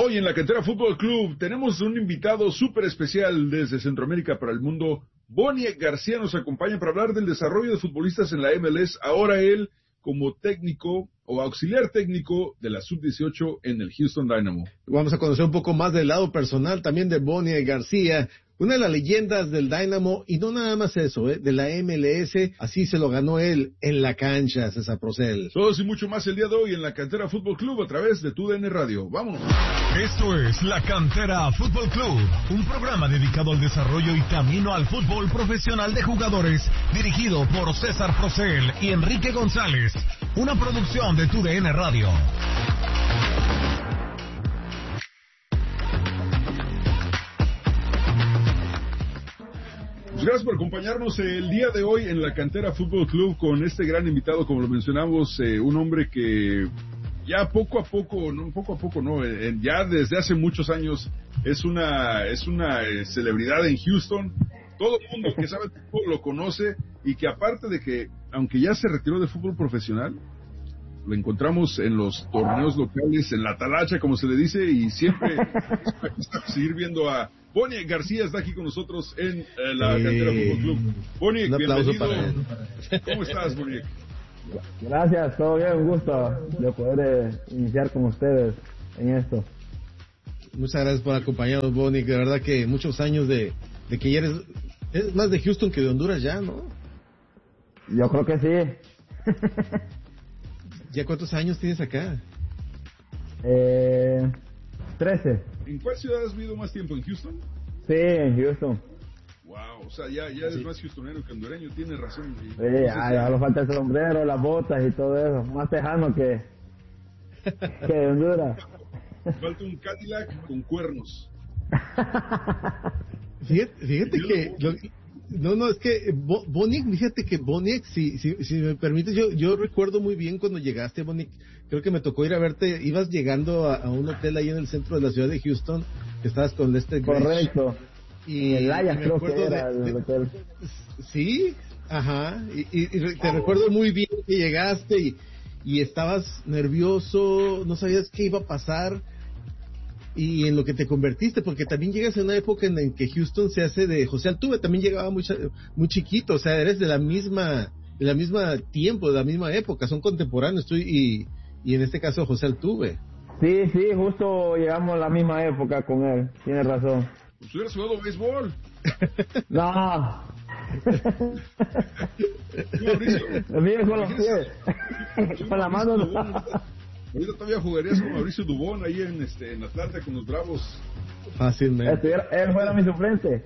Hoy en la Cantera Fútbol Club tenemos un invitado súper especial desde Centroamérica para el mundo. Boniek García nos acompaña para hablar del desarrollo de futbolistas en la MLS. Ahora él como técnico o auxiliar técnico de la Sub-18 en el Houston Dynamo. Vamos a conocer un poco más del lado personal también de Boniek García, una de las leyendas del Dynamo, y no nada más eso, de la MLS, así se lo ganó él en la cancha, César Procel. Todos y mucho más el día de hoy en la Cantera Fútbol Club a través de TUDN Radio. ¡Vámonos! Esto es la Cantera Fútbol Club, un programa dedicado al desarrollo y camino al fútbol profesional de jugadores, dirigido por César Procel y Enrique González, una producción de TUDN Radio. Gracias por acompañarnos el día de hoy en la Cantera Fútbol Club con este gran invitado, como lo mencionamos, un hombre que ya poco a poco, ya desde hace muchos años es una celebridad en Houston. Todo el mundo que sabe de fútbol lo conoce, y que aparte de que, aunque ya se retiró de fútbol profesional, lo encontramos en los torneos locales, en la talacha, como se le dice, y siempre está a seguir viendo a Boniek García. Está aquí con nosotros en la Cantera Fútbol Club. Boniek, bienvenido. Para él. ¿Cómo estás, Boniek? Gracias, todo bien, un gusto de poder iniciar con ustedes en esto. Muchas gracias por acompañarnos, Boniek. De verdad que muchos años de que ya eres más de Houston que de Honduras ya, ¿no? Yo creo que sí. ¿Ya cuántos años tienes acá? 13. ¿En cuál ciudad has vivido más tiempo? ¿En Houston? Sí, en Houston. Wow, o sea, ya eres más houstonero que hondureño, tienes razón. Sí, ya le falta el sombrero, las botas y todo eso, más tejano que de Honduras. Falta un Cadillac con cuernos. Fíjate que... es que Boniek, fíjate que Boniek, si me permites, yo recuerdo muy bien cuando llegaste, Boniek. Creo que me tocó ir a verte. Ibas llegando a un hotel ahí en el centro de la ciudad de Houston, que estabas con Correcto. Y el Ajax creo que era el hotel. Sí, ajá. Y te recuerdo muy bien que llegaste y estabas nervioso, no sabías qué iba a pasar. Y en lo que te convertiste, porque también llegas en una época en que Houston se hace de José Altuve, también llegaba muy chiquito, o sea, eres de la misma tiempo, de la misma época, son contemporáneos tú y en este caso José Altuve. Sí, justo llegamos a la misma época con él, tienes razón. Pues hubieras jugado béisbol. No. Mauricio, lo mío es con los pies. Con la mano no. Ahorita todavía jugarías con Mauricio Dubón ahí en Atlanta con los Bravos. Fácilmente. Él fuera mi suplente.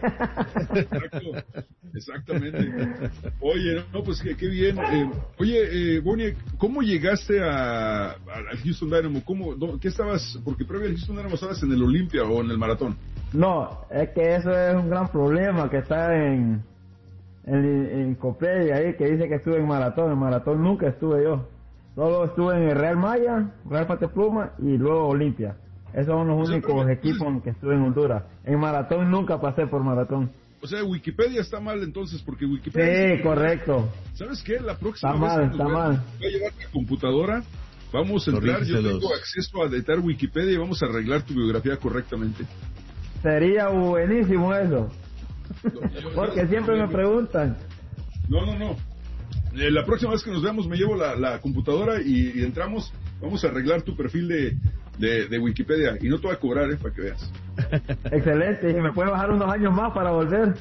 Exactamente. Oye, no, pues qué bien. Oye, Boniek, ¿cómo llegaste al Houston Dynamo? ¿Qué estabas? Porque previo al Houston Dynamo estabas en el Olimpia o en el Maratón. No, es que eso es un gran problema que está en Wikipedia ahí, que dice que estuve en Maratón. En Maratón nunca estuve yo. Solo estuve en el Real Maya, Real Pate Pluma y luego Olimpia. Esos son los únicos equipos en que estuve en Honduras. En Maratón nunca pasé por Maratón. O sea, Wikipedia está mal entonces, porque Wikipedia... Sí, correcto. ¿Sabes qué? La próxima está mal. Voy a llevar mi computadora, vamos a entrar, yo tengo acceso a editar Wikipedia y vamos a arreglar tu biografía correctamente. Sería buenísimo eso. Porque siempre me preguntan. No. La próxima vez que nos veamos me llevo la computadora y entramos, vamos a arreglar tu perfil de Wikipedia y no te voy a cobrar, para que veas. Excelente, y me puede bajar unos años más para volver.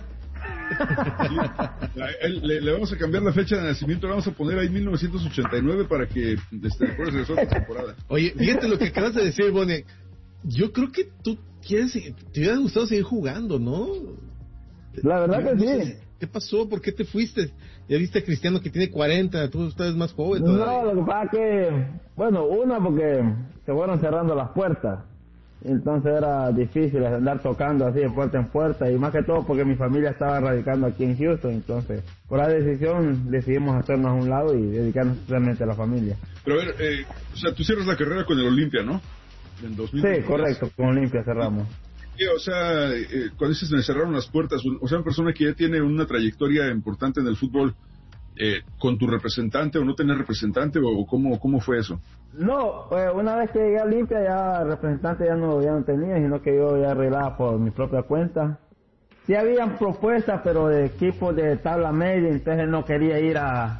Sí, le vamos a cambiar la fecha de nacimiento, le vamos a poner ahí 1989 para que puedas regresar a la temporada. Oye, fíjate lo que acabas de decir, Boniek. Yo creo que te hubiera gustado seguir jugando, ¿no? La verdad que sí. ¿Qué pasó? ¿Por qué te fuiste? Ya viste a Cristiano que tiene 40, tú estás más joven todavía. No, lo que pasa es que, porque se fueron cerrando las puertas. Entonces era difícil andar tocando así de puerta en puerta, y más que todo porque mi familia estaba radicando aquí en Houston. Entonces, por la decisión decidimos hacernos a un lado y dedicarnos totalmente a la familia. Pero a ver, o sea, tú cierras la carrera con el Olimpia, ¿no? En 2010. Sí, correcto, con Olimpia cerramos. Sí, o sea, cuando dices me cerraron las puertas, o sea, una persona que ya tiene una trayectoria importante en el fútbol, con tu representante o no tener representante, o cómo fue eso? No, una vez que llegué a Olimpia ya el representante ya no tenía, sino que yo ya arreglaba por mi propia cuenta. Sí habían propuestas, pero de equipos de tabla media, entonces no quería ir a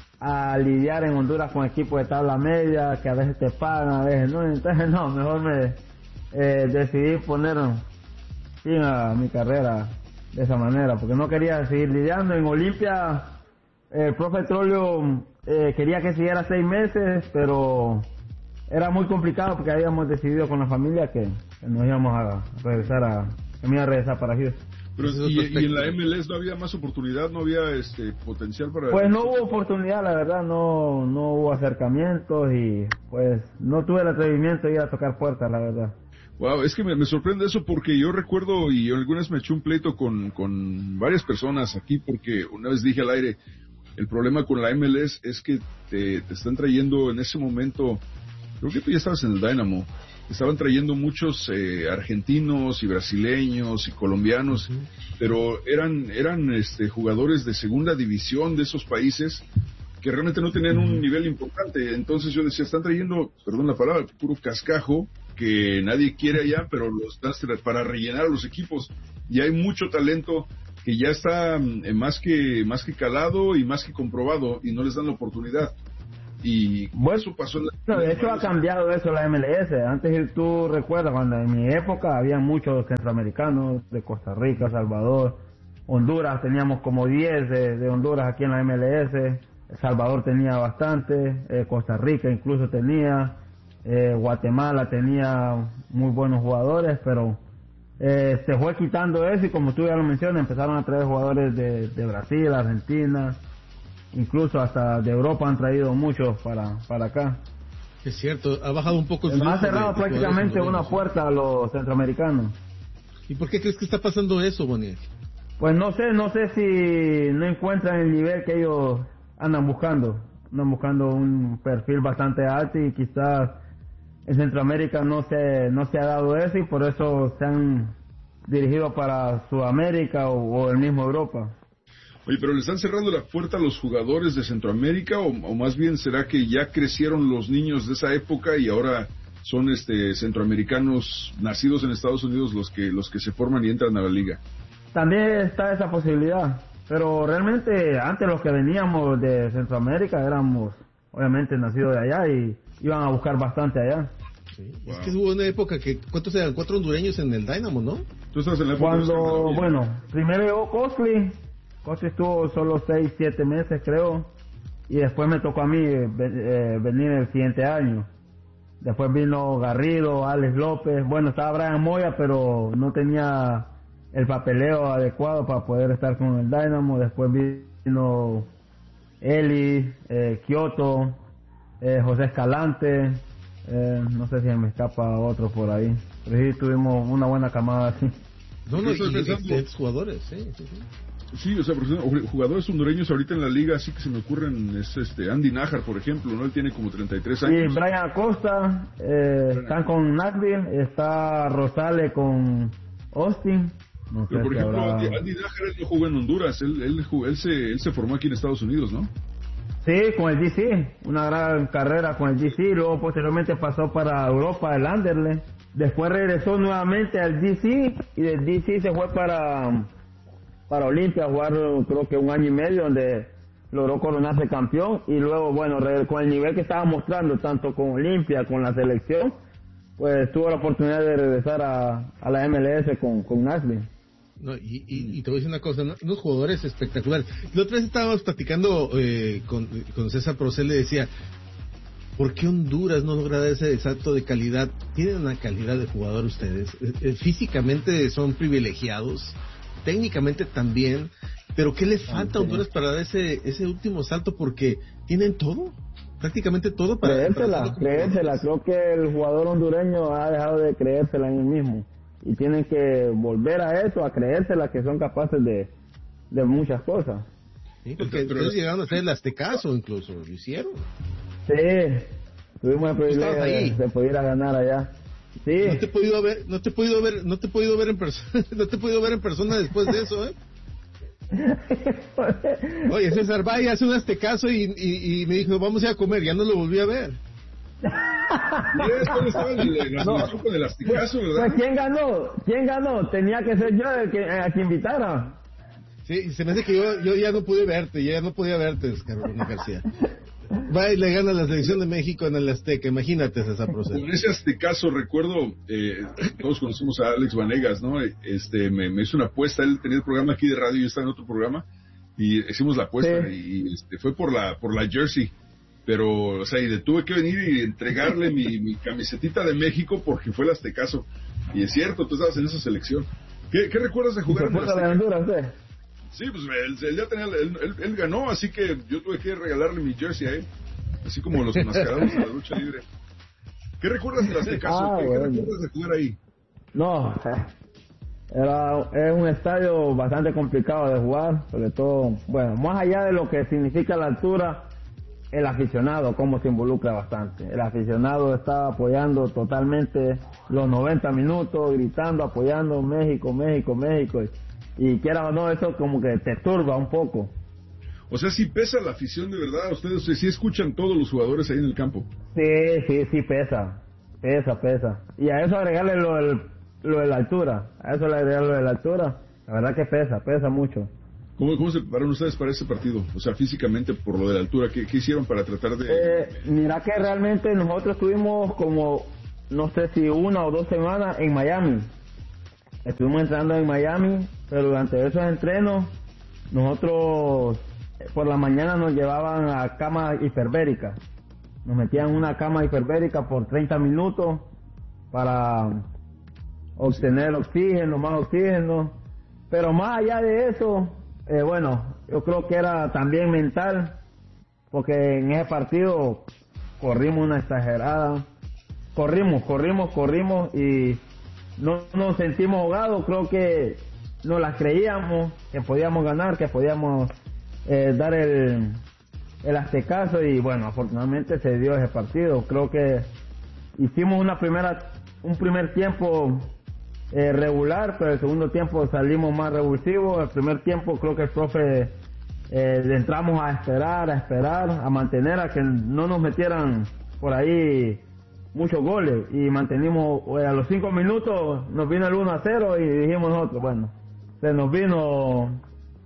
lidiar en Honduras con equipos de tabla media, que a veces te pagan, a veces no, entonces no, mejor me decidí poner fin a mi carrera de esa manera, porque no quería seguir lidiando. En Olimpia el profe Trollio quería que siguiera 6 meses, pero era muy complicado porque habíamos decidido con la familia que nos íbamos a regresar que me iba a regresar para Houston. Pero, y en la MLS no había más oportunidad, no había potencial para... Pues no hubo oportunidad, la verdad, no hubo acercamientos y pues no tuve el atrevimiento de ir a tocar puertas, la verdad. Wow, es que me sorprende eso porque yo recuerdo y algunas me eché un pleito con varias personas aquí porque una vez dije al aire, el problema con la MLS es que te están trayendo en ese momento, creo que tú ya estabas en el Dynamo, estaban trayendo muchos argentinos y brasileños y colombianos, pero eran jugadores de segunda división de esos países que realmente no tenían un nivel importante. Entonces yo decía, están trayendo, perdón la palabra, puro cascajo que nadie quiere allá, pero los das para rellenar a los equipos. Y hay mucho talento que ya está más que calado y más que comprobado y no les dan la oportunidad. Y bueno, eso pasó de hecho ha cambiado eso la MLS. Antes, tú recuerdas, cuando en mi época había muchos centroamericanos de Costa Rica, Salvador, Honduras, teníamos como 10 de Honduras aquí en la MLS, El Salvador tenía bastante, Costa Rica incluso tenía, Guatemala tenía muy buenos jugadores, pero se fue quitando eso y como tú ya lo mencionas, empezaron a traer jugadores de Brasil, Argentina, incluso hasta de Europa han traído muchos para acá. Es cierto, ha bajado un poco el flujo. Ha cerrado prácticamente una puerta a los centroamericanos. ¿Y por qué crees que está pasando eso, Boniek? Pues no sé si no encuentran el nivel que ellos andan buscando. Andan buscando un perfil bastante alto y quizás en Centroamérica no se ha dado eso y por eso se han dirigido para Sudamérica o el mismo Europa. Oye, pero ¿le están cerrando la puerta a los jugadores de Centroamérica o más bien será que ya crecieron los niños de esa época y ahora son centroamericanos nacidos en Estados Unidos los que se forman y entran a la liga? También está esa posibilidad, pero realmente antes los que veníamos de Centroamérica éramos obviamente nacidos de allá y iban a buscar bastante allá. Sí. Wow. Es que hubo una época que, ¿cuántos eran? 4 hondureños en el Dynamo, ¿no? ¿Tú estás en la época? Primero llegó Costly estuvo solo 6-7 meses creo, y después me tocó a mí venir el siguiente año. Después vino Garrido, Alex López, bueno, estaba Brian Moya, pero no tenía el papeleo adecuado para poder estar con el Dynamo. Después vino Eli, Kioto, José Escalante, no sé si me escapa otro por ahí, pero sí tuvimos una buena camada así. No, y jugadores, sí. Sí, o sea, jugadores hondureños ahorita en la liga, así que se me ocurren, es Andy Nájar, por ejemplo, ¿no? Él tiene como 33 años. Sí, Brian Acosta, están con Nashville, está Rosales con Austin. No pero, por ejemplo, Andy Nájar él no jugó en Honduras, él se formó aquí en Estados Unidos, ¿no? Sí, con el GC, una gran carrera con el GC, luego posteriormente pasó para Europa, el Anderlecht, después regresó nuevamente al GC y del GC se fue para Olimpia a jugar creo que 1 año y medio donde logró coronarse campeón y luego bueno con el nivel que estaba mostrando tanto con Olimpia con la selección pues tuvo la oportunidad de regresar a la MLS con Nashville. No, y te voy a decir una cosa, ¿no? Unos jugadores espectaculares. La otra vez estábamos platicando con César Procel, le decía, ¿por qué Honduras no logra ese salto de calidad? Tienen una calidad de jugador ustedes, físicamente son privilegiados, técnicamente también, pero ¿qué le falta a Honduras para dar ese último salto? Porque tienen todo, prácticamente todo para... Creérsela, creo que el jugador hondureño ha dejado de creérsela en él mismo, y tienen que volver a eso, a creérsela que son capaces de muchas cosas. Sí, porque ustedes llegaron a hacer el Aztecaso incluso, lo hicieron. Sí, tuvimos el privilegio de poder ir a ganar allá. Sí. No te he podido ver en persona después de eso, ¿eh? Oye, César, vaya, hace un aztecaso y me dijo, vamos a ir a comer, ya no lo volví a ver. ¿Cuándo estaba en la selección con el aztecaso, verdad? Pues, ¿quién ganó? Tenía que ser yo el que, a que invitara. Sí, se me hace que yo ya no pude verte, ya no podía verte, Carolina García. Va y le gana la selección de México en el Azteca, imagínate ese proceso. Con ese aztecaso recuerdo, todos conocemos a Alex Vanegas, ¿no? Me hizo una apuesta, él tenía el programa aquí de radio, yo estaba en otro programa, y hicimos la apuesta, sí. Y fue por la jersey, pero, o sea, y tuve que venir y entregarle mi camisetita de México porque fue el aztecaso, y es cierto, tú estabas en esa selección. ¿Qué recuerdas de jugar en el Azteca? ¿De Honduras, Sí, pues él ya tenía, él ganó, así que yo tuve que regalarle mi jersey a él, así como los enmascarados de la lucha libre. ¿Qué recuerdas del Aztecaso? ¿Qué recuerdas de jugar ahí? No, es un estadio bastante complicado de jugar, sobre todo, bueno, más allá de lo que significa la altura, el aficionado, cómo se involucra bastante. El aficionado está apoyando totalmente los 90 minutos, gritando, apoyando México, México, México. Y quiera o no, eso como que te turba un poco. O sea, sí pesa la afición de verdad. Ustedes sí escuchan todos los jugadores ahí en el campo. Sí pesa. Y a eso agregarle lo de la altura. A eso le agregarle lo de la altura. La verdad que pesa mucho. ¿Cómo se prepararon ustedes para ese partido? O sea, físicamente por lo de la altura. ¿Qué hicieron para tratar de...? Mira que realmente nosotros estuvimos como, no sé si 1 o 2 semanas en Miami. Estuvimos entrenando en Miami, pero durante esos entrenos, nosotros por la mañana nos llevaban a camas hiperbéricas. Nos metían en una cama hiperbérica por 30 minutos para obtener más oxígeno. Pero más allá de eso, bueno, yo creo que era también mental, porque en ese partido corrimos una exagerada. Corrimos y no nos sentimos ahogados. Creo que no las creíamos, que podíamos ganar, que podíamos dar el aztecaso, y bueno, afortunadamente se dio ese partido. Creo que hicimos un primer tiempo regular, pero el segundo tiempo salimos más revulsivos. El primer tiempo creo que el profe le entramos a esperar, a mantener a que no nos metieran por ahí muchos goles, y mantenimos, a los 5 minutos nos vino el 1-0 y dijimos nosotros, bueno, se nos vino,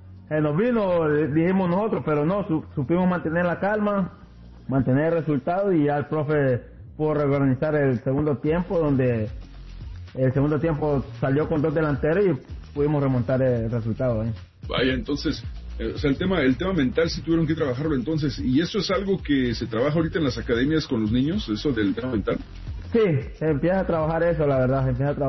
dijimos nosotros, pero no, supimos mantener la calma, mantener el resultado, y ya el profe pudo reorganizar el segundo tiempo, donde el segundo tiempo salió con 2 delanteros y pudimos remontar el resultado. Vaya, entonces, o sea, el tema mental sí tuvieron que trabajarlo entonces, y eso es algo que se trabaja ahorita en las academias con los niños, eso del tema mental. Sí, se empieza a trabajar eso, la verdad,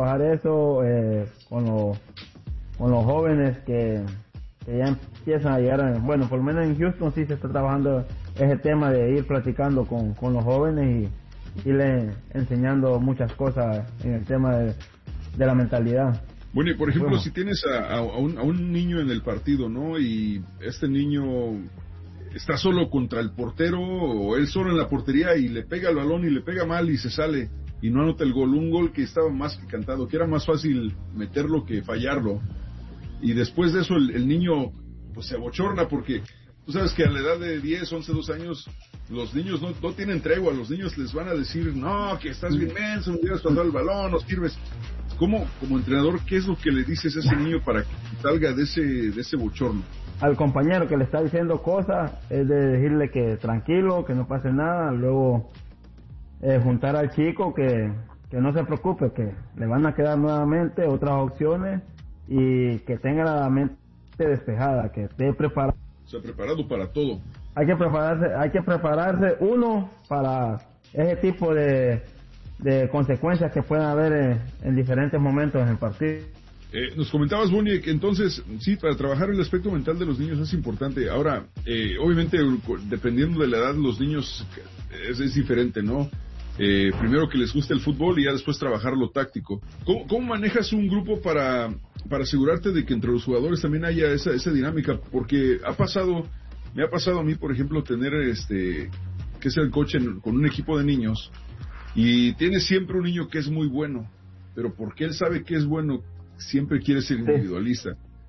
con los jóvenes que ya empiezan a llegar, bueno, por lo menos en Houston sí se está trabajando ese tema de ir platicando con los jóvenes y irle enseñando muchas cosas en el tema de la mentalidad. Bueno, y por ejemplo, si tienes a un niño en el partido, ¿no? Y este niño está solo contra el portero, o él solo en la portería, y le pega el balón y le pega mal y se sale y no anota el gol, un gol que estaba más que cantado, que era más fácil meterlo que fallarlo, y después de eso el niño pues se abochorna, porque tú sabes que a la edad de 10, 11, 12 años los niños no tienen tregua. Los niños les van a decir, no, que estás bien menso, no quieres pasar el balón, no sirves. ¿Cómo, como entrenador, qué es lo que le dices a ese niño para que salga de ese bochorno? Al compañero que le está diciendo cosas, es de decirle que tranquilo, que no pase nada. Luego juntar al chico que no se preocupe, que le van a quedar nuevamente otras opciones, y que tenga la mente despejada, que esté preparado. O sea, preparado para todo. Hay que prepararse uno para ese tipo de consecuencias que pueden haber en diferentes momentos en el partido. Nos comentabas, Bonnie, que entonces, sí, para trabajar el aspecto mental de los niños es importante. Ahora, obviamente, dependiendo de la edad, los niños es diferente, ¿no? Primero que les guste el fútbol y ya después trabajar lo táctico. ¿Cómo manejas un grupo para asegurarte de que entre los jugadores también haya esa dinámica? Porque me ha pasado a mí, por ejemplo, tener que ser el coach con un equipo de niños, y tiene siempre un niño que es muy bueno, pero porque él sabe que es bueno, siempre quiere ser individualista.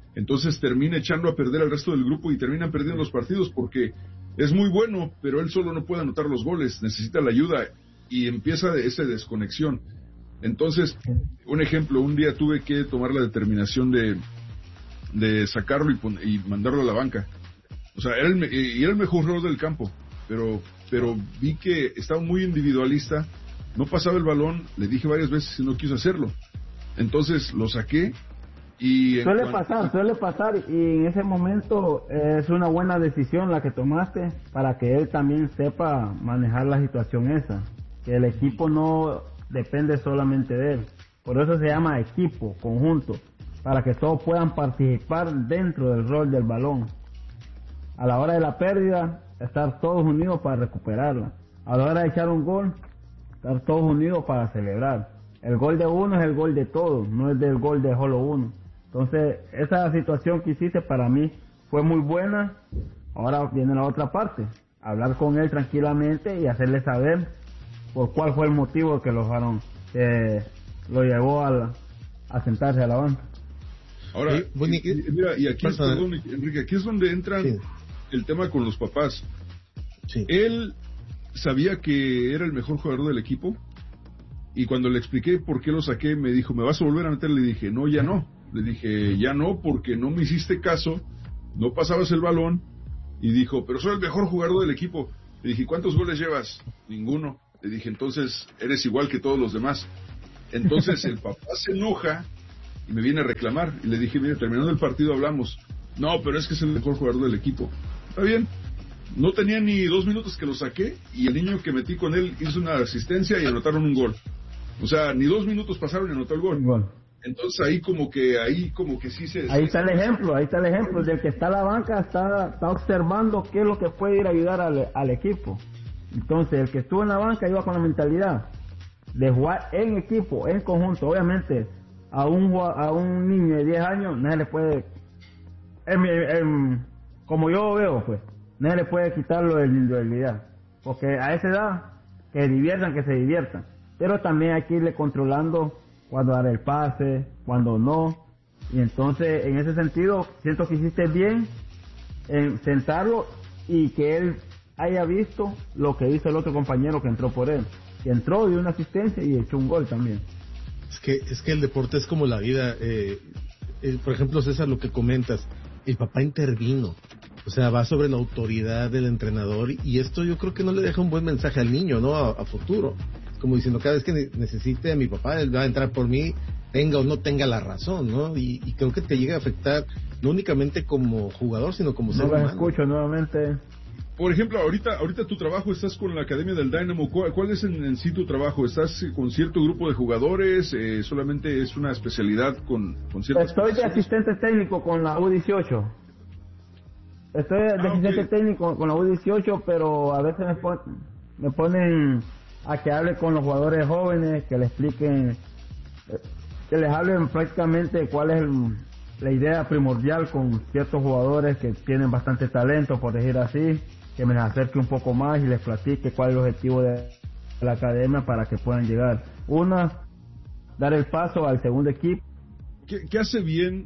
Entonces termina echando a perder al resto del grupo y terminan perdiendo los partidos porque es muy bueno, pero él solo no puede anotar los goles, necesita la ayuda y empieza esa desconexión. Entonces, un ejemplo, un día tuve que tomar la determinación de sacarlo y mandarlo a la banca. O sea, era el mejor jugador del campo, pero vi que estaba muy individualista, no pasaba el balón, le dije varias veces y no quiso hacerlo. Entonces lo saqué y... Suele pasar y en ese momento es una buena decisión la que tomaste para que él también sepa manejar la situación esa, que el equipo no depende solamente de él. Por eso se llama equipo, conjunto, para que todos puedan participar dentro del rol del balón. A la hora de la pérdida, estar todos unidos para recuperarla. A la hora de echar un gol, estar todos unidos para celebrar. El gol de uno es el gol de todos, no es del gol de solo uno. Entonces, esa situación que hiciste para mí fue muy buena. Ahora viene la otra parte, hablar con él tranquilamente y hacerle saber por cuál fue el motivo que lo llevó a sentarse a la banca. Ahora, mira, y aquí, perdón, Enrique, aquí es donde entra el tema con los papás. Sí. Él sabía que era el mejor jugador del equipo y cuando le expliqué por qué lo saqué, me dijo, ¿me vas a volver a meter? Le dije, no, ya no. Le dije, ya no, porque no me hiciste caso, no pasabas el balón. Y dijo, pero soy el mejor jugador del equipo. Le dije, ¿cuántos goles llevas? Ninguno. Le dije, entonces eres igual que todos los demás. Entonces el papá se enoja y me viene a reclamar. Y le dije, mira, terminando el partido hablamos. No, pero es que es el mejor jugador del equipo. Está bien. No tenía ni 2 minutos que lo saqué y el niño que metí con él hizo una asistencia y anotaron un gol. O sea, ni 2 minutos pasaron y anotó el gol. Entonces ahí como que sí se... Ahí está el ejemplo, del que está a la banca, está observando qué es lo que puede ir a ayudar al equipo. Entonces el que estuvo en la banca iba con la mentalidad de jugar en equipo, en conjunto. Obviamente a un niño de 10 años nadie le puede, como yo veo, pues nadie le puede quitarlo de la individualidad, porque a esa edad que se diviertan, pero también hay que irle controlando cuando dar el pase, cuando no. Y entonces en ese sentido siento que hiciste bien en sentarlo y que él haya visto lo que hizo el otro compañero que entró por él, que entró, dio una asistencia y echó un gol también. Es que el deporte es como la vida. Por ejemplo, César, lo que comentas, el papá intervino, o sea, va sobre la autoridad del entrenador, y esto yo creo que no le deja un buen mensaje al niño, ¿no? A futuro, como diciendo, cada vez que necesite a mi papá, él va a entrar por mí, tenga o no tenga la razón, ¿no? Y creo que te llega a afectar no únicamente como jugador, sino como ser humano. No lo escucho nuevamente. Por ejemplo, ahorita tu trabajo, estás con la Academia del Dynamo. ¿Cuál es en sí tu trabajo? ¿Estás con cierto grupo de jugadores? ¿Solamente es una especialidad con ciertas Estoy de asistente técnico con la U18. Estoy de asistente técnico con la U18, pero a veces me ponen a que hable con los jugadores jóvenes, que les expliquen, que les hablen prácticamente cuál es la idea primordial con ciertos jugadores que tienen bastante talento, por decir así, que me les acerque un poco más y les platique cuál es el objetivo de la academia para que puedan llegar. Dar el paso al segundo equipo. ¿Qué hace bien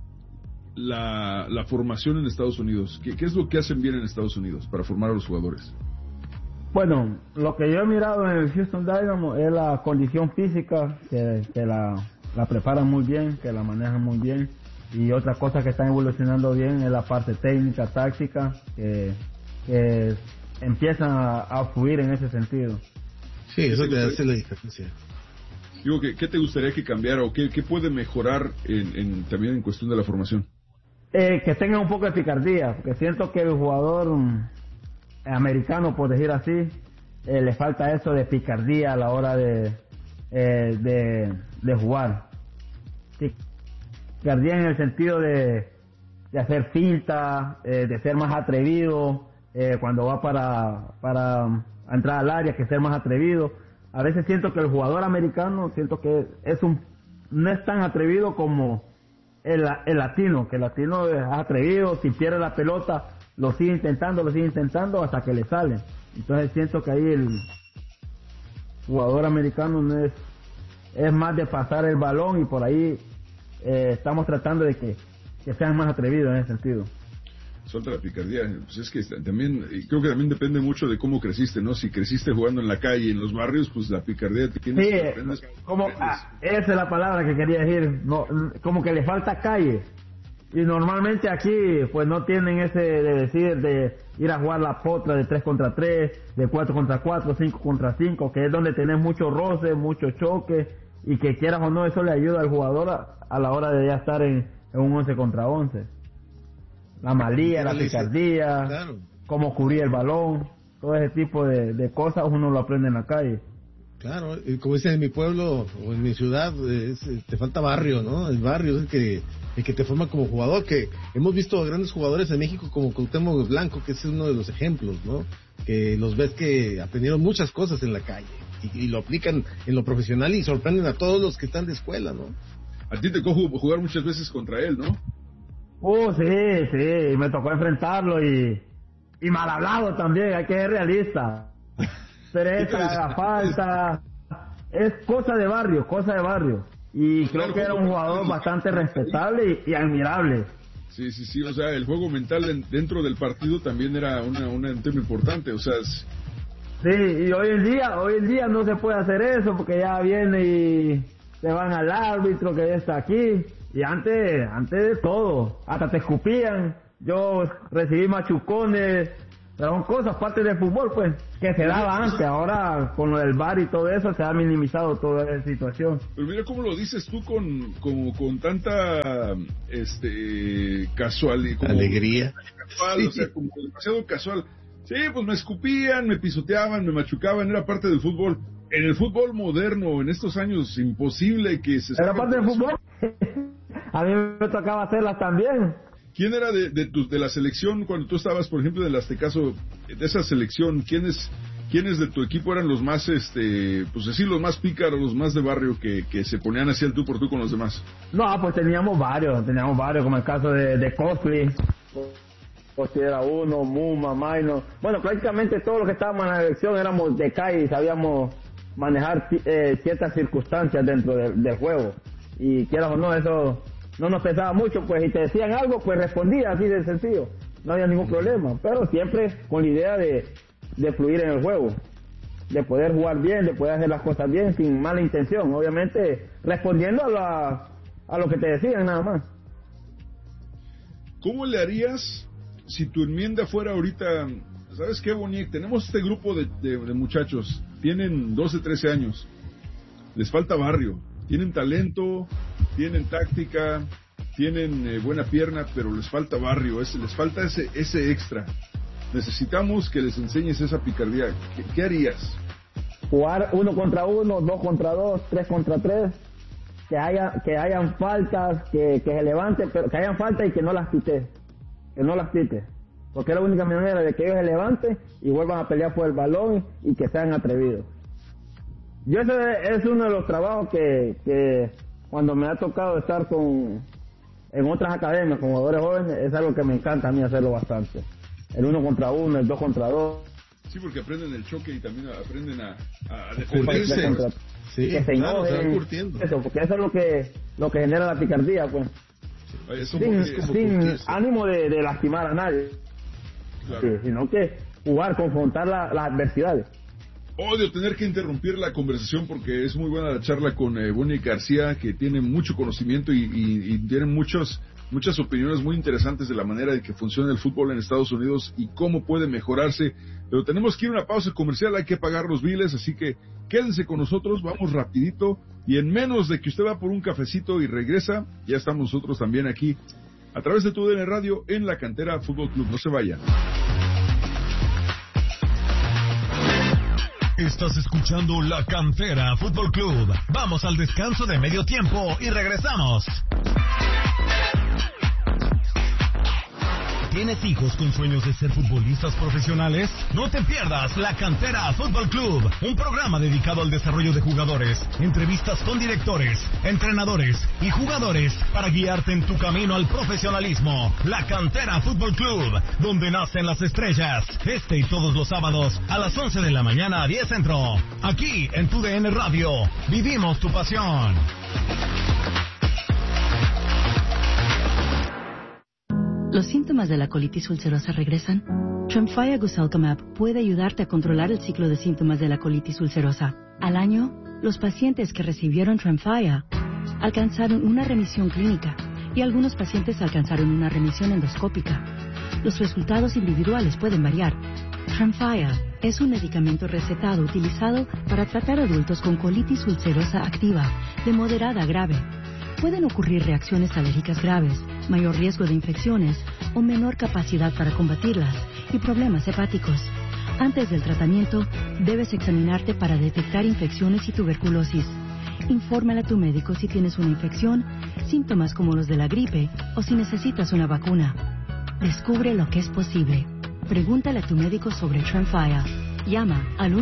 la formación en Estados Unidos? ¿Qué es lo que hacen bien en Estados Unidos para formar a los jugadores? Bueno, lo que yo he mirado en el Houston Dynamo es la condición física, que la preparan muy bien, que la manejan muy bien. Y otra cosa que están evolucionando bien es la parte técnica, táctica, que empiezan a fluir en ese sentido. Sí, eso te hace la diferencia. Digo, ¿qué te gustaría que cambiara o qué puede mejorar también en cuestión de la formación? Que tengan un poco de picardía, porque siento que el jugador americano, por decir así, le falta eso de picardía a la hora de jugar. Picardía en el sentido de hacer finta, de ser más atrevido, cuando va para entrar al área, que ser más atrevido. A veces siento que el jugador americano, que no es tan atrevido como el latino, que el latino es atrevido, si pierde la pelota, lo sigue intentando hasta que le sale. Entonces siento que ahí el jugador americano no es más de pasar el balón, y por ahí estamos tratando de que sean más atrevidos en ese sentido. Suelta la picardía, pues es que también, creo que también depende mucho de cómo creciste, ¿no? Si creciste jugando en la calle, en los barrios, pues la picardía te tienes sí, que aprendes. Esa es la palabra que quería decir, no, como que le falta calle. Y normalmente aquí, pues no tienen ese de decir, de ir a jugar la potra de 3 contra 3, de 4 contra 4, 5 contra 5, que es donde tenés mucho roce, mucho choque, y que quieras o no, eso le ayuda al jugador a la hora de ya estar en un 11 contra 11. La malía, la picardía, claro, cómo cubrir el balón, todo ese tipo de cosas uno lo aprende en la calle. Claro, como dicen en mi pueblo o en mi ciudad, te falta barrio, ¿no? El barrio es el que te forma como jugador, que hemos visto grandes jugadores en México como Cuauhtémoc Blanco, que es uno de los ejemplos, ¿no? Que los ves que aprendieron muchas cosas en la calle y lo aplican en lo profesional y sorprenden a todos los que están de escuela, ¿no? A ti te tocó jugar muchas veces contra él, ¿no? Sí, me tocó enfrentarlo y mal hablado también, hay que ser realista. Pereza, la falta, es cosa de barrio. Y creo que era un jugador bastante respetable y admirable. Sí, o sea, el juego mental dentro del partido también era un tema importante, o sea... Sí, y hoy en día no se puede hacer eso porque ya viene y se van al árbitro que ya está aquí. Y antes de todo, hasta te escupían, yo recibí machucones, pero son cosas, parte del fútbol, pues, que se daba antes. Ahora, con lo del VAR y todo eso, se ha minimizado toda esa situación. Pero mira cómo lo dices tú con tanta, casualidad. Alegría. Casual, sí. O sea, como demasiado casual. Sí, pues me escupían, me pisoteaban, me machucaban, era parte del fútbol. En el fútbol moderno, en estos años, imposible que se... ¿Era parte del fútbol? A mí me tocaba hacerlas también. ¿Quién era de la selección cuando tú estabas, por ejemplo, del Aztecaso, de esa selección? ¿Quiénes de tu equipo eran los más, pues así, los más pícaros, los más de barrio que se ponían así al tú por tú con los demás? No, pues teníamos varios, como el caso de Costly. Costly era uno, Muma, Maino. Bueno, prácticamente todos los que estábamos en la selección éramos de calle y sabíamos manejar ciertas circunstancias dentro del juego. Y quieras o no, eso no nos pesaba mucho, pues, y te decían algo, pues respondía así de sencillo, no había ningún problema, pero siempre con la idea de fluir en el juego, de poder jugar bien, de poder hacer las cosas bien, sin mala intención, obviamente respondiendo a lo que te decían nada más. ¿Cómo le harías si tu enmienda fuera ahorita, sabes qué, Boniek, tenemos este grupo de muchachos, tienen 12, 13 años, les falta barrio, tienen talento, tienen táctica, tienen buena pierna, pero les falta barrio, les falta ese extra. Necesitamos que les enseñes esa picardía. ¿Qué harías? Jugar 1 contra 1, 2 contra 2, 3 contra 3, que hayan faltas, que se levanten, pero que hayan faltas y que no las quites, porque es la única manera de que ellos se levanten y vuelvan a pelear por el balón y que sean atrevidos. Yo ese es uno de los trabajos que cuando me ha tocado estar en otras academias con jugadores jóvenes, es algo que me encanta a mí hacerlo bastante. El 1 contra 1, el 2 contra 2. Sí, porque aprenden el choque y también aprenden a defenderse. Sí, que se enojen, eso, porque eso es lo que genera la picardía, pues. Sin ánimo de lastimar a nadie, claro. Sí, sino que jugar, confrontar las adversidades. Odio tener que interrumpir la conversación porque es muy buena la charla con Boniek García, que tiene mucho conocimiento y tiene muchas opiniones muy interesantes de la manera de que funciona el fútbol en Estados Unidos y cómo puede mejorarse. Pero tenemos que ir a una pausa comercial, hay que pagar los biles, así que quédense con nosotros, vamos rapidito y en menos de que usted va por un cafecito y regresa, ya estamos nosotros también aquí a través de TUDN Radio en la Cantera Fútbol Club. No se vaya. Estás escuchando La Cantera Fútbol Club. Vamos al descanso de medio tiempo y regresamos. ¿Tienes hijos con sueños de ser futbolistas profesionales? No te pierdas La Cantera Fútbol Club, un programa dedicado al desarrollo de jugadores, entrevistas con directores, entrenadores y jugadores para guiarte en tu camino al profesionalismo. La Cantera Fútbol Club, donde nacen las estrellas. Este y todos los sábados a las 11 de la mañana a 10 Centro. Aquí en TUDN Radio, vivimos tu pasión. ¿Los síntomas de la colitis ulcerosa regresan? Tremfya Guselkumab puede ayudarte a controlar el ciclo de síntomas de la colitis ulcerosa. Al año, los pacientes que recibieron Tremfya alcanzaron una remisión clínica y algunos pacientes alcanzaron una remisión endoscópica. Los resultados individuales pueden variar. Tremfya es un medicamento recetado utilizado para tratar adultos con colitis ulcerosa activa de moderada a grave. Pueden ocurrir reacciones alérgicas graves, mayor riesgo de infecciones o menor capacidad para combatirlas y problemas hepáticos. Antes del tratamiento, debes examinarte para detectar infecciones y tuberculosis. Infórmale a tu médico si tienes una infección, síntomas como los de la gripe o si necesitas una vacuna. Descubre lo que es posible. Pregúntale a tu médico sobre Tremfya. Llama al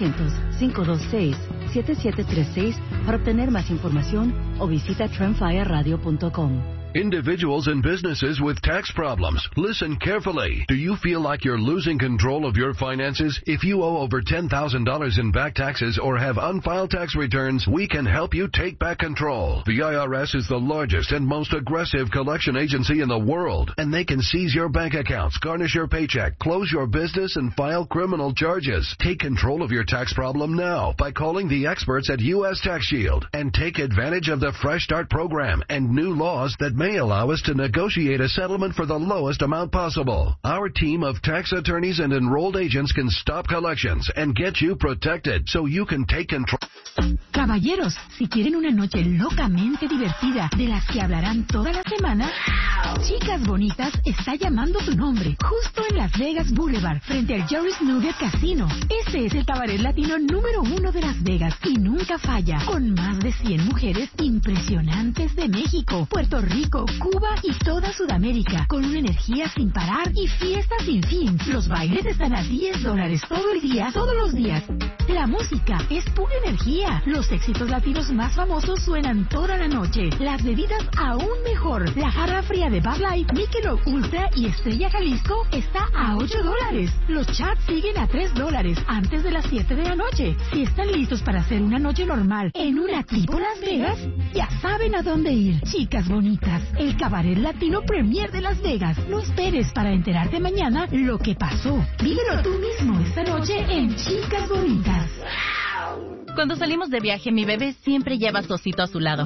1-800-526-7736 para obtener más información o visita tremfyaradio.com. Individuals and businesses with tax problems, listen carefully. Do you feel like you're losing control of your finances? If you owe over $10,000 in back taxes or have unfiled tax returns, we can help you take back control. The IRS is the largest and most aggressive collection agency in the world, and they can seize your bank accounts, garnish your paycheck, close your business, and file criminal charges. Take control of your tax problem now by calling the experts at U.S. Tax Shield and take advantage of the Fresh Start program and new laws that may allow us to negotiate a settlement for the lowest amount possible. Our team of tax attorneys and enrolled agents can stop collections and get you protected so you can take control. Caballeros, si quieren una noche locamente divertida de las que hablarán toda la semana, Chicas Bonitas está llamando tu nombre, justo en Las Vegas Boulevard, frente al Joris Nugget Casino. Este es el cabaret latino número 1 de Las Vegas y nunca falla, con más de 100 mujeres impresionantes de México, Puerto Rico, Cuba y toda Sudamérica, con una energía sin parar y fiestas sin fin. Los bailes están a $10 todo el día, todos los días. La música es pura energía. Los éxitos latinos más famosos suenan toda la noche. Las bebidas aún mejor. La jarra fría de Bud Light, Michelob Ultra y Estrella Jalisco está a $8. Los chats siguen a $3 antes de las 7 de la noche. Si están listos para hacer una noche normal en una tipo Las Vegas, ya saben a dónde ir. Chicas Bonitas, el cabaret latino premier de Las Vegas. No esperes para enterarte mañana lo que pasó. Vívelo tú mismo esta noche en Chicas Bonitas. Cuando salimos de viaje, mi bebé siempre lleva a su osito a su lado.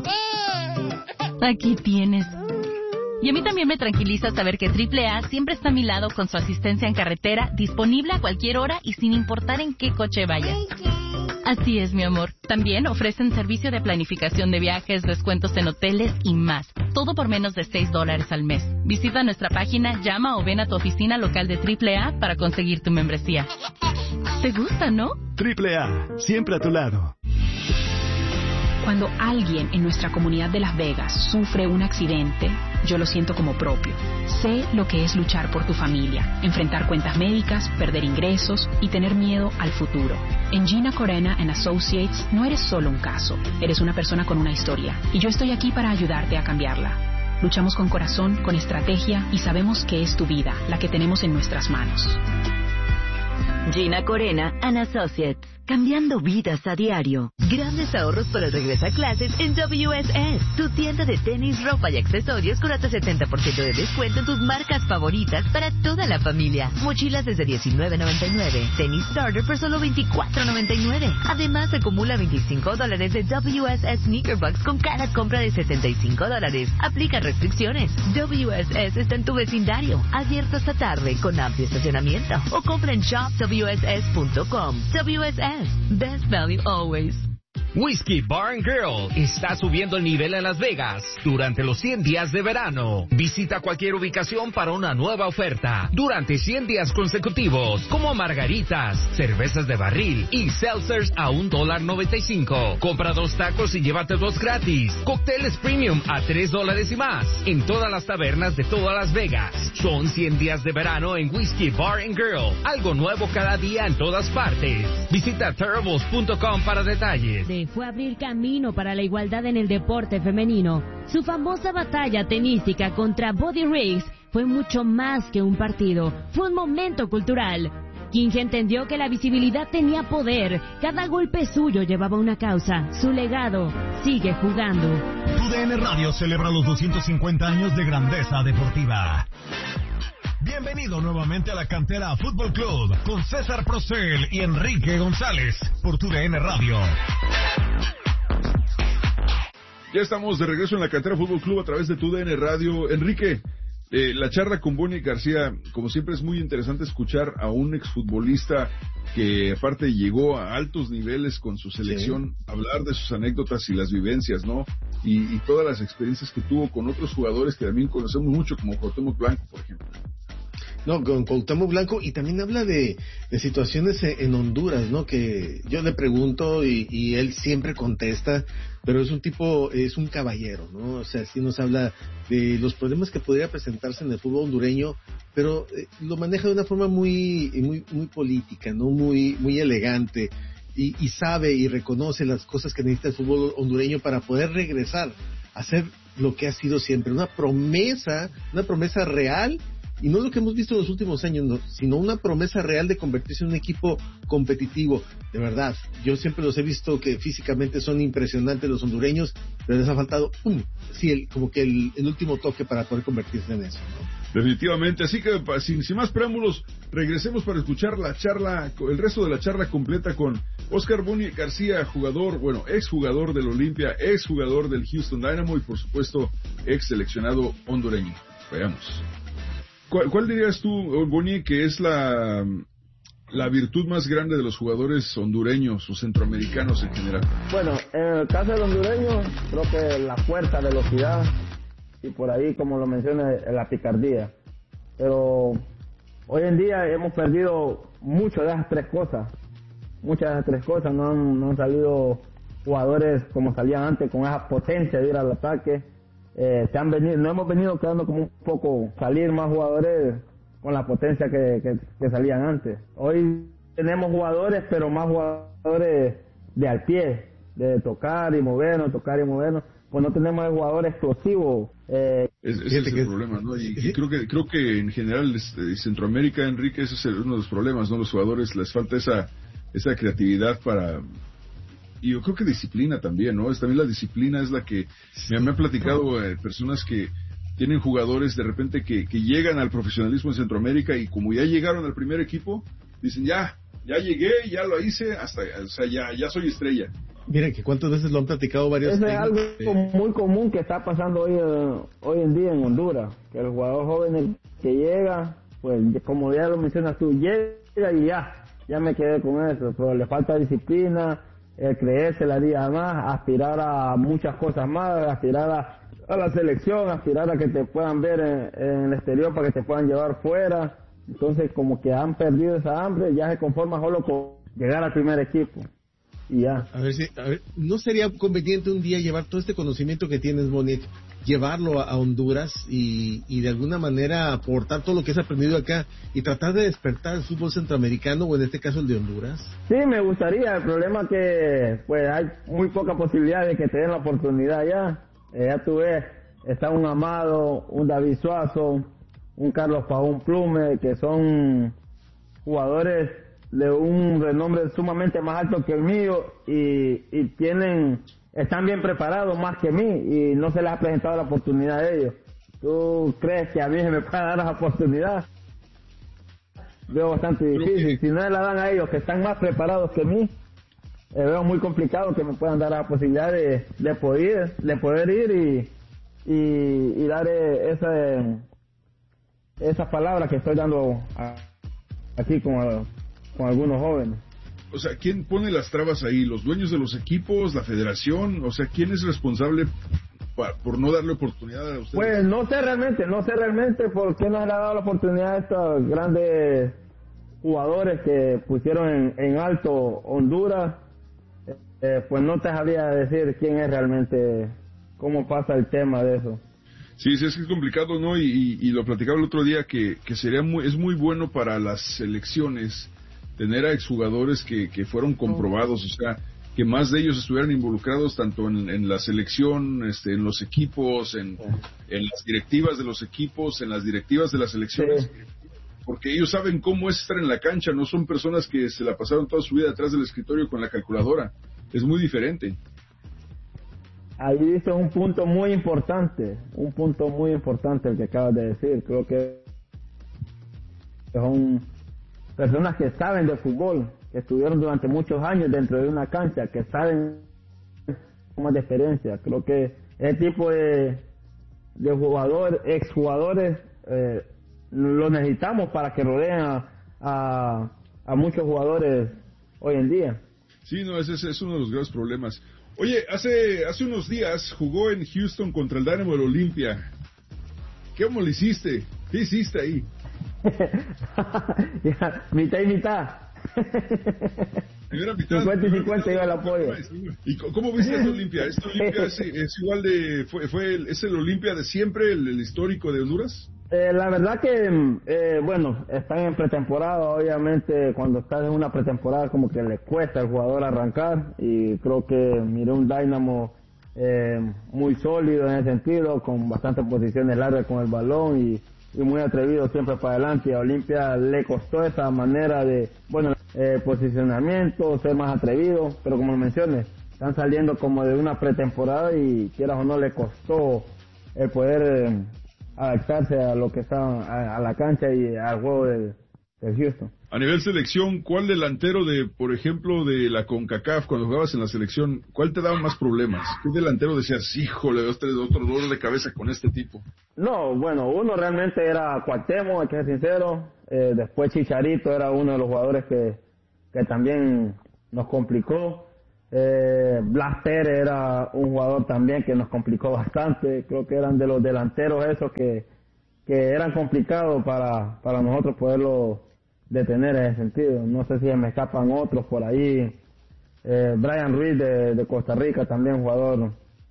Aquí tienes. Y a mí también me tranquiliza saber que AAA siempre está a mi lado con su asistencia en carretera, disponible a cualquier hora y sin importar en qué coche vayas. Así es, mi amor. También ofrecen servicio de planificación de viajes, descuentos en hoteles y más. Todo por menos de $6 al mes. Visita nuestra página, llama o ven a tu oficina local de AAA para conseguir tu membresía. ¿Te gusta, no? AAA, siempre a tu lado. Cuando alguien en nuestra comunidad de Las Vegas sufre un accidente, yo lo siento como propio. Sé lo que es luchar por tu familia, enfrentar cuentas médicas, perder ingresos y tener miedo al futuro. En Gina Corena & Associates no eres solo un caso, eres una persona con una historia. Y yo estoy aquí para ayudarte a cambiarla. Luchamos con corazón, con estrategia y sabemos que es tu vida, la que tenemos en nuestras manos. Gina Corena & Associates. Cambiando vidas a diario. Grandes ahorros para el regreso a clases en WSS. Tu tienda de tenis, ropa y accesorios con hasta 70% de descuento en tus marcas favoritas para toda la familia. Mochilas desde $19.99. Tenis starter por solo $24.99. Además, acumula $25 de WSS Sneaker Bucks con cada compra de $75. Aplica restricciones. WSS está en tu vecindario. Abierto esta tarde con amplio estacionamiento. O compra en shopwss.com. WSS. Best value always. Whiskey Bar & Grill está subiendo el nivel en Las Vegas durante los 100 días de verano. Visita cualquier ubicación para una nueva oferta durante 100 días consecutivos, como margaritas, cervezas de barril y seltzers a $1.95. Compra 2 tacos y llévate 2 gratis. Cócteles premium a $3 y más en todas las tabernas de toda Las Vegas. Son 100 días de verano en Whiskey Bar & Grill. Algo nuevo cada día en todas partes. Visita terribles.com para detalles. Fue abrir camino para la igualdad en el deporte femenino. Su famosa batalla tenística contra Body Riggs fue mucho más que un partido, fue un momento cultural. King entendió que la visibilidad tenía poder, cada golpe suyo llevaba una causa, su legado sigue jugando. TUDN Radio celebra los 250 años de grandeza deportiva. Bienvenido nuevamente a la Cantera Fútbol Club con César Procel y Enrique González por TUDN Radio. Ya estamos de regreso en la Cantera Fútbol Club a través de TUDN Radio. Enrique, la charla con Bonnie García, como siempre es muy interesante escuchar a un exfutbolista que aparte llegó a altos niveles con su selección, hablar de sus anécdotas y las vivencias, ¿no? Y todas las experiencias que tuvo con otros jugadores que también conocemos mucho, como Cuauhtémoc Blanco, por ejemplo. No, con Cuauhtémoc Blanco, y también habla de situaciones en Honduras, ¿no? Que yo le pregunto y él siempre contesta, pero es un tipo, es un caballero, ¿no? O sea, sí nos habla de los problemas que podría presentarse en el fútbol hondureño, pero lo maneja de una forma muy política, ¿no? Muy elegante, y sabe y reconoce las cosas que necesita el fútbol hondureño para poder regresar a hacer lo que ha sido siempre, una promesa real. Y no lo que hemos visto en los últimos años, no, sino una promesa real de convertirse en un equipo competitivo. De verdad, yo siempre los he visto que físicamente son impresionantes los hondureños, pero les ha faltado como que el último toque para poder convertirse en eso, ¿no? Definitivamente, así que sin más preámbulos, regresemos para escuchar la charla, el resto de la charla completa con Oscar Bonnie García, exjugador del Olimpia, exjugador del Houston Dynamo y por supuesto ex seleccionado hondureño. Veamos. ¿Cuál dirías tú, Bonnie, que es la virtud más grande de los jugadores hondureños o centroamericanos en general? Bueno, en el caso del hondureño, creo que la fuerza, velocidad y por ahí, como lo menciona, la picardía. Pero hoy en día hemos perdido muchas de esas tres cosas. No han salido jugadores como salían antes, con esa potencia de ir al ataque. No hemos venido quedando como un poco salir más jugadores con la potencia que salían antes. Hoy tenemos jugadores, pero más jugadores de al pie, de tocar y movernos, pues no tenemos jugadores explosivos. Ese es el problema, ¿no? Y creo que en general Centroamérica, Enrique, ese es uno de los problemas, ¿no? Los jugadores les falta esa creatividad y yo creo que disciplina también, ¿no? También la disciplina es la que me han platicado personas que tienen jugadores de repente que llegan al profesionalismo en Centroamérica y como ya llegaron al primer equipo, dicen ya llegué, ya lo hice, ya soy estrella. Miren que cuántas veces lo han platicado varios. Eso es algo muy común que está pasando hoy en día en Honduras, que el jugador joven que llega, pues como ya lo mencionas tú, llega y ya me quedé con eso, pero le falta disciplina, creerse la día más, aspirar a muchas cosas más, aspirar a la selección, aspirar a que te puedan ver en el exterior para que te puedan llevar fuera. Entonces como que han perdido esa hambre, ya se conforma solo con llegar al primer equipo y ya. A ver, ¿no sería conveniente un día llevar todo este conocimiento que tienes, Bonnie, llevarlo a Honduras y de alguna manera aportar todo lo que has aprendido acá y tratar de despertar el fútbol centroamericano o en este caso el de Honduras? Sí, me gustaría. El problema es que pues hay muy poca posibilidad de que te den la oportunidad ya. Ya tú ves, está un Amado, un David Suazo, un Carlos Pavón Plume, que son jugadores de un renombre sumamente más alto que el mío y están bien preparados más que mí y no se les ha presentado la oportunidad a ellos. ¿Tú crees que a mí se me puede dar la oportunidad? Veo bastante difícil. Si no la dan a ellos que están más preparados que mí, veo muy complicado que me puedan dar la posibilidad de poder ir y dar esa palabra que estoy dando aquí con algunos jóvenes. O sea, ¿quién pone las trabas ahí? ¿Los dueños de los equipos? ¿La federación? O sea, ¿quién es responsable por no darle oportunidad a ustedes? Pues no sé realmente por qué no se le ha dado la oportunidad a estos grandes jugadores que pusieron en alto Honduras. Pues no te sabría decir quién es realmente, cómo pasa el tema de eso. Sí, es complicado, ¿no? Y lo platicaba el otro día que es muy bueno para las selecciones tener a exjugadores que fueron comprobados, o sea, que más de ellos estuvieran involucrados tanto en la selección, en los equipos, en las directivas de los equipos, en las directivas de las selecciones, porque ellos saben cómo es estar en la cancha, no son personas que se la pasaron toda su vida detrás del escritorio con la calculadora, es muy diferente. Ahí dice un punto muy importante el que acabas de decir. Creo que son personas que saben de fútbol, que estuvieron durante muchos años dentro de una cancha, que saben más de experiencia. Creo que ese tipo de exjugadores, lo necesitamos para que rodeen a muchos jugadores hoy en día. Sí, no, ese es uno de los graves problemas. Oye, hace unos días jugó en Houston contra el Dynamo del Olimpia. ¿Cómo lo hiciste? ¿Qué hiciste ahí? Ya, mitad y mitad. 50 y 50 iba el apoyo. ¿Y cómo viste este Olimpia? ¿Este Olimpia es igual de... ¿Es el Olimpia de siempre, el histórico de Honduras? La verdad que, bueno, están en pretemporada. Obviamente, cuando estás en una pretemporada, como que le cuesta al jugador arrancar. Y creo que miré un Dynamo muy sólido en ese sentido, con bastantes posiciones largas con el balón y muy atrevido siempre para adelante. Y a Olimpia le costó esa manera de, bueno, posicionamiento, ser más atrevido, pero como mencioné, están saliendo como de una pretemporada y quieras o no le costó el poder adaptarse a lo que está a la cancha y al juego del Houston. A nivel selección, ¿cuál delantero de, por ejemplo, de la CONCACAF, cuando jugabas en la selección, cuál te daba más problemas? ¿Qué delantero decías, híjole, otro dolor de cabeza con este tipo? No, bueno, uno realmente era Cuauhtémoc, hay que ser sincero. Después Chicharito era uno de los jugadores que también nos complicó. Blas Pérez era un jugador también que nos complicó bastante. Creo que eran de los delanteros esos que eran complicados para nosotros poderlo detener en ese sentido. No sé si me escapan otros por ahí. Brian Ruiz de Costa Rica, también jugador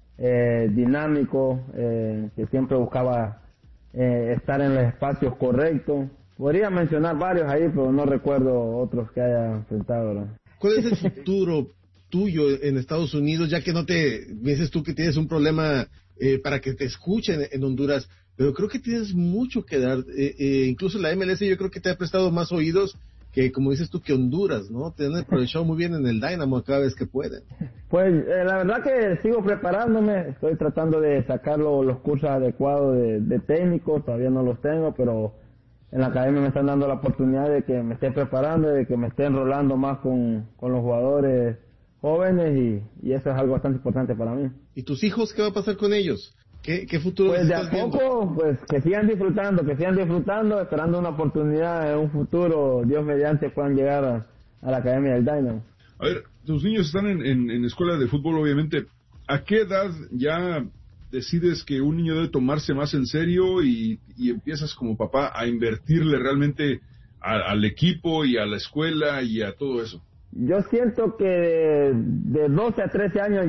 dinámico, que siempre buscaba estar en los espacios correctos. Podría mencionar varios ahí, pero no recuerdo otros que haya enfrentado, ¿no? ¿Cuál es el futuro tuyo en Estados Unidos, ya que no te dices tú que tienes un problema para que te escuchen en Honduras, pero creo que tienes mucho que dar, incluso la MLS yo creo que te ha prestado más oídos que, como dices tú, que Honduras, ¿no? Te han aprovechado muy bien en el Dynamo cada vez que pueden. Pues la verdad que sigo preparándome, estoy tratando de sacar los cursos adecuados de técnico, todavía no los tengo, pero en la academia me están dando la oportunidad de que me esté preparando, de que me esté enrolando más con los jugadores jóvenes y eso es algo bastante importante para mí. ¿Y tus hijos qué va a pasar con ellos? ¿Qué futuro pues de a estás poco, viendo? Pues que sigan disfrutando, esperando una oportunidad en un futuro, Dios mediante, puedan llegar a la academia del Dynamo. A ver, tus niños están en escuela de fútbol, obviamente. ¿A qué edad ya decides que un niño debe tomarse más en serio y empiezas como papá a invertirle realmente al equipo y a la escuela y a todo eso? Yo siento que de 12 a 13 años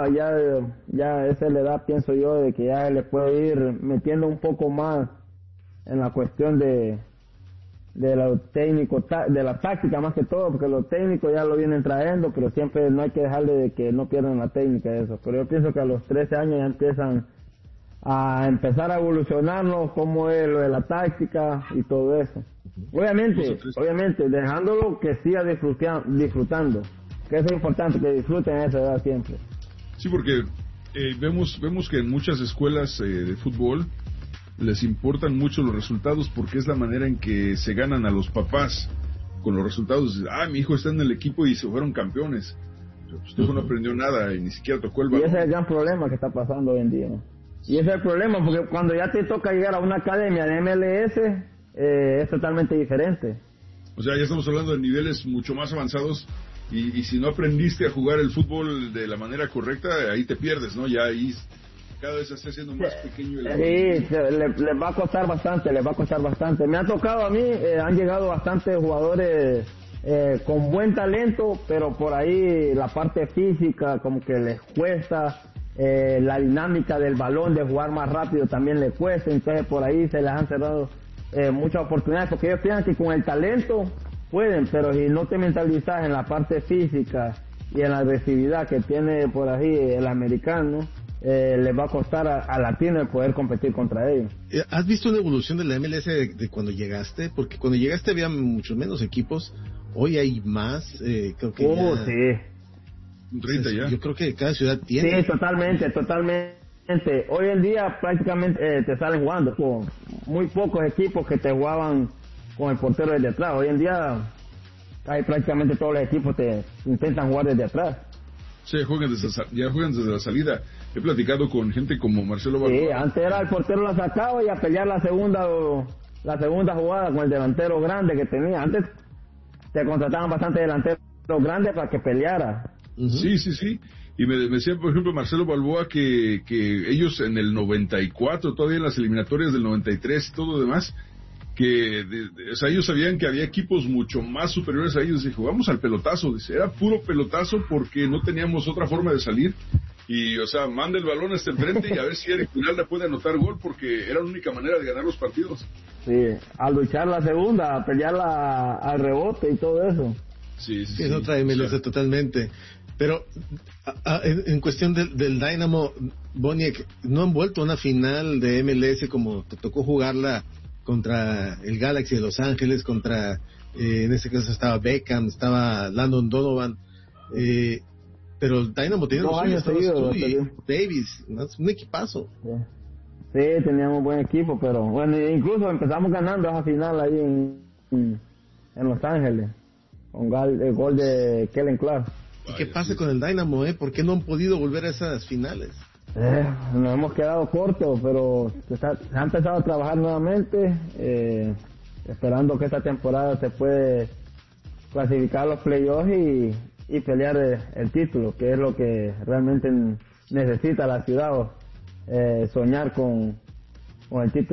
ya esa es la edad, pienso yo, de que ya le puedo ir metiendo un poco más en la cuestión de lo técnico, de la táctica más que todo, porque lo técnico ya lo vienen trayendo, pero siempre no hay que dejarle de que no pierdan la técnica de eso. Pero yo pienso que a los 13 años ya empiezan a empezar a evolucionarnos, como es lo de la táctica y todo eso. Obviamente, dejándolo que siga disfrutando, que eso es importante, que disfruten a esa edad siempre. Sí, porque vemos que en muchas escuelas de fútbol les importan mucho los resultados porque es la manera en que se ganan a los papás con los resultados. Mi hijo está en el equipo y se fueron campeones. Pero tu hijo no aprendió nada y ni siquiera tocó el balón. Y ese es el gran problema que está pasando hoy en día. Y ese es el problema, porque cuando ya te toca llegar a una academia de MLS, es totalmente diferente. O sea, ya estamos hablando de niveles mucho más avanzados y si no aprendiste a jugar el fútbol de la manera correcta, ahí te pierdes, ¿no? Ya ahí cada vez se está haciendo más pequeño. Sí, les va a costar bastante. Me ha tocado a mí, han llegado bastantes jugadores con buen talento, pero por ahí la parte física como que les cuesta. La dinámica del balón, de jugar más rápido también les cuesta, entonces por ahí se les han cerrado muchas oportunidades, porque ellos piensan que con el talento pueden, pero si no te mentalizas en la parte física y en la agresividad que tiene por ahí el americano, les va a costar a latino el poder competir contra ellos. ¿Has visto una evolución de la MLS de cuando llegaste? Porque cuando llegaste había muchos menos equipos, hoy hay más, creo que sí. 30 ya. Yo creo que cada ciudad tiene. Sí, totalmente. Hoy en día prácticamente te salen jugando con muy pocos equipos que te jugaban con el portero desde atrás. Hoy en día hay prácticamente todos los equipos te intentan jugar desde atrás. Sí, ya juegan desde la salida. He platicado con gente como Marcelo Balboa. Sí, antes era el portero la sacaba y a pelear la segunda jugada con el delantero grande que tenía. Antes se contrataban bastante delanteros grandes para que peleara. Sí. Y me decía, por ejemplo, Marcelo Balboa que ellos en el 94, todavía en las eliminatorias del 93 y todo lo demás, que o sea, ellos sabían que había equipos mucho más superiores a ellos y jugamos al pelotazo, dice, era puro pelotazo porque no teníamos otra forma de salir y, o sea, manda el balón hasta enfrente y a ver si Eric Pinalda puede anotar gol porque era la única manera de ganar los partidos. Sí, a luchar la segunda, a pelear al rebote y todo eso. Sí, es otra MLS totalmente. Pero en cuestión del Dynamo, Boniek, no han vuelto a una final de MLS como te tocó jugarla contra el Galaxy de Los Ángeles, contra, en este caso estaba Beckham, estaba Landon Donovan, pero el Dynamo tiene 2 años seguidos, Davis, un equipazo. Sí, teníamos buen equipo, pero bueno, incluso empezamos ganando esa final ahí en Los Ángeles, con el gol de Kellen Clark. ¿Y qué pasa con el Dynamo, ¿Por qué no han podido volver a esas finales? Nos hemos quedado cortos, pero se ha empezado a trabajar nuevamente, esperando que esta temporada se puede clasificar a los playoffs y pelear el título, que es lo que realmente necesita la ciudad, soñar con el título.